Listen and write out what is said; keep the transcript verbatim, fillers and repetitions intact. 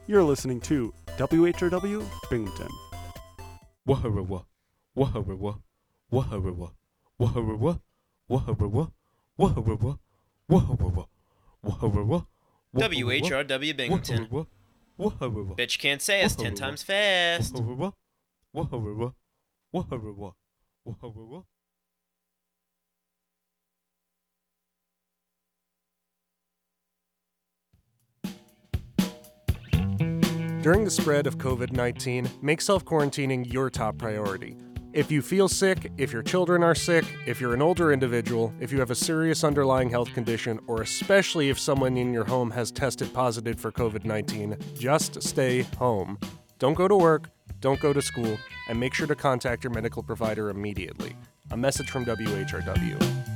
You're listening to W H R W Binghamton. Wah-hurrah-wah, wah-hurrah-wah, wah-hurrah-wah, wah-hurrah-wah, wah-hurrah-wah, wah-hurrah-wah, wah-hurrah-wah, wah-hurrah-wah, W H R W Binghamton. wah-hurrah-wah, wah-hurrah-wah, Bet you can't say us ten times fast. wah-hurrah-wah, wah-hurrah-wah, wah-hurrah-wah, wah-hurrah-wah. During the spread of covid nineteen, make self-quarantining your top priority. If you feel sick, if your children are sick, if you're an older individual, if you have a serious underlying health condition, or especially if someone in your home has tested positive for covid nineteen, just stay home. Don't go to work, don't go to school, and make sure to contact your medical provider immediately. A message from W H R W.